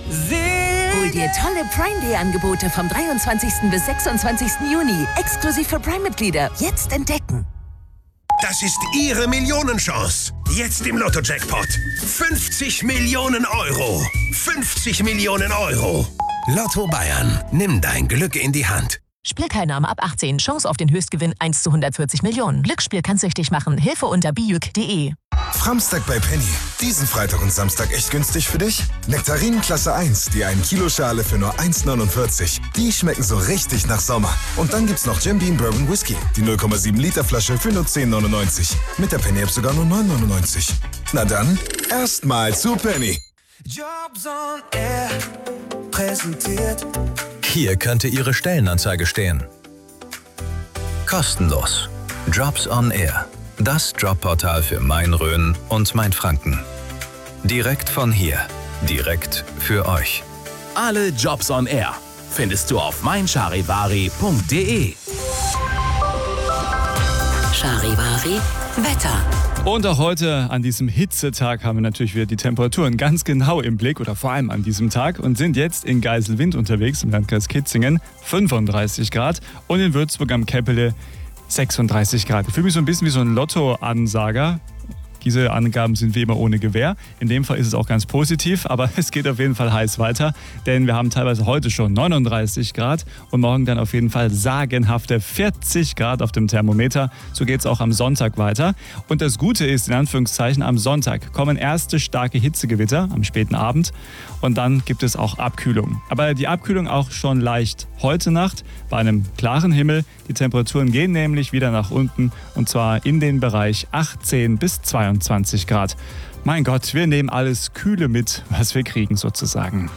Hol dir tolle Prime Day Angebote vom 23. bis 26. Juni. Exklusiv für Prime-Mitglieder. Jetzt entdecken. Das ist Ihre Millionenchance. Jetzt im Lotto-Jackpot. 50 Millionen Euro. 50 Millionen Euro. Lotto Bayern. Nimm dein Glück in die Hand. Spielteilnahme ab 18. Chance auf den Höchstgewinn 1 zu 140 Millionen. Glücksspiel kann süchtig machen. Hilfe unter bijuk.de. Framstag bei Penny. Diesen Freitag und Samstag echt günstig für dich? Nektarinen Klasse 1, die 1 Kilo Schale für nur 1,49. Die schmecken so richtig nach Sommer. Und dann gibt's noch Jim Beam Bourbon Whisky. Die 0,7 Liter Flasche für nur 10,99. Mit der Penny-App sogar nur 9,99. Na dann, erstmal zu Penny. Jobs on Air präsentiert. Hier könnte Ihre Stellenanzeige stehen. Kostenlos. Jobs on Air. Das Jobportal für Main-Rhön und Main-Franken. Direkt von hier. Direkt für euch. Alle Jobs on Air findest du auf meincharivari.de. Charivari Wetter. Und auch heute an diesem Hitzetag haben wir natürlich wieder die Temperaturen ganz genau im Blick oder vor allem an diesem Tag und sind jetzt in Geiselwind unterwegs im Landkreis Kitzingen 35 Grad und in Würzburg am Käppele 36 Grad. Ich fühle mich so ein bisschen wie so ein Lotto-Ansager. Diese Angaben sind wie immer ohne Gewähr. In dem Fall ist es auch ganz positiv, aber es geht auf jeden Fall heiß weiter, denn wir haben teilweise heute schon 39 Grad und morgen dann auf jeden Fall sagenhafte 40 Grad auf dem Thermometer. So geht es auch am Sonntag weiter. Und das Gute ist, in Anführungszeichen, am Sonntag kommen erste starke Hitzegewitter am späten Abend und dann gibt es auch Abkühlung. Aber die Abkühlung auch schon leicht heute Nacht bei einem klaren Himmel. Die Temperaturen gehen nämlich wieder nach unten und zwar in den Bereich 18 bis 22 Grad. Mein Gott, wir nehmen alles Kühle mit, was wir kriegen sozusagen.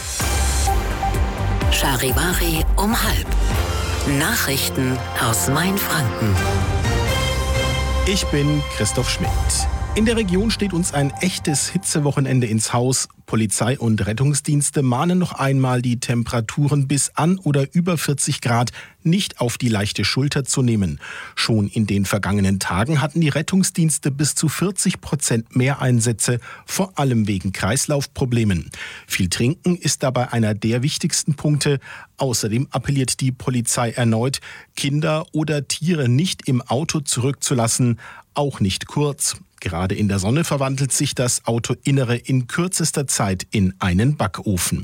Charivari um 12:30. Nachrichten aus Main-Franken. Ich bin Christoph Schmidt. In der Region steht uns ein echtes Hitzewochenende ins Haus. Polizei und Rettungsdienste mahnen noch einmal, die Temperaturen bis an oder über 40 Grad nicht auf die leichte Schulter zu nehmen. Schon in den vergangenen Tagen hatten die Rettungsdienste bis zu 40% mehr Einsätze, vor allem wegen Kreislaufproblemen. Viel Trinken ist dabei einer der wichtigsten Punkte. Außerdem appelliert die Polizei erneut, Kinder oder Tiere nicht im Auto zurückzulassen, auch nicht kurz. Gerade in der Sonne verwandelt sich das Autoinnere in kürzester Zeit in einen Backofen.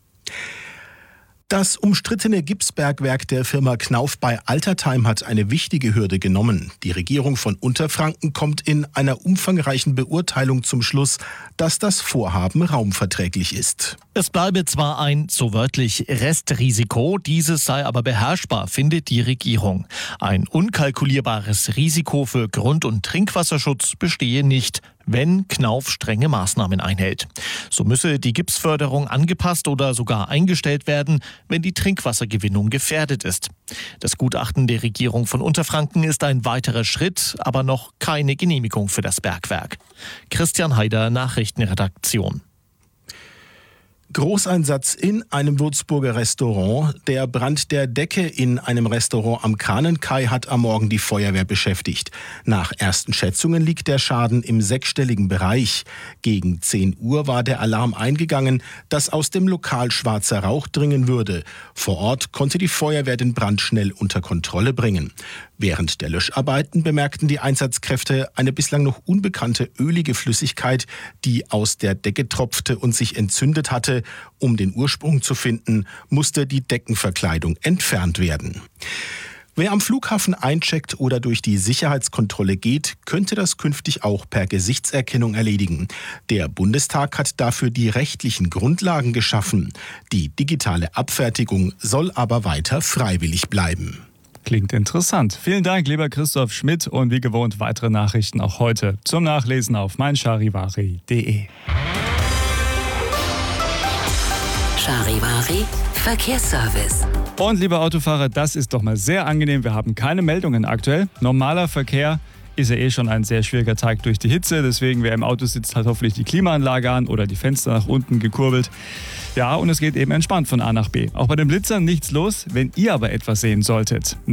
Das umstrittene Gipsbergwerk der Firma Knauf bei Altertheim hat eine wichtige Hürde genommen. Die Regierung von Unterfranken kommt in einer umfangreichen Beurteilung zum Schluss, dass das Vorhaben raumverträglich ist. Es bleibe zwar ein, so wörtlich, Restrisiko, dieses sei aber beherrschbar, findet die Regierung. Ein unkalkulierbares Risiko für Grund- und Trinkwasserschutz bestehe nicht, wenn Knauf strenge Maßnahmen einhält. So müsse die Gipsförderung angepasst oder sogar eingestellt werden, wenn die Trinkwassergewinnung gefährdet ist. Das Gutachten der Regierung von Unterfranken ist ein weiterer Schritt, aber noch keine Genehmigung für das Bergwerk. Christian Haider, Nachrichtenredaktion. Großeinsatz in einem Würzburger Restaurant. Der Brand der Decke in einem Restaurant am Krahnenkai hat am Morgen die Feuerwehr beschäftigt. Nach ersten Schätzungen liegt der Schaden im sechsstelligen Bereich. Gegen 10 Uhr war der Alarm eingegangen, dass aus dem Lokal schwarzer Rauch dringen würde. Vor Ort konnte die Feuerwehr den Brand schnell unter Kontrolle bringen. Während der Löscharbeiten bemerkten die Einsatzkräfte eine bislang noch unbekannte ölige Flüssigkeit, die aus der Decke tropfte und sich entzündet hatte. Um den Ursprung zu finden, musste die Deckenverkleidung entfernt werden. Wer am Flughafen eincheckt oder durch die Sicherheitskontrolle geht, könnte das künftig auch per Gesichtserkennung erledigen. Der Bundestag hat dafür die rechtlichen Grundlagen geschaffen. Die digitale Abfertigung soll aber weiter freiwillig bleiben. Klingt interessant. Vielen Dank, lieber Christoph Schmidt. Und wie gewohnt weitere Nachrichten auch heute zum Nachlesen auf meincharivari.de. Charivari Verkehrsservice. Und lieber Autofahrer, das ist doch mal sehr angenehm. Wir haben keine Meldungen aktuell. Normaler Verkehr ist ja eh schon ein sehr schwieriger Tag durch die Hitze. Deswegen, wer im Auto sitzt, hat hoffentlich die Klimaanlage an oder die Fenster nach unten gekurbelt. Ja, und es geht eben entspannt von A nach B. Auch bei den Blitzern nichts los. Wenn ihr aber etwas sehen solltet,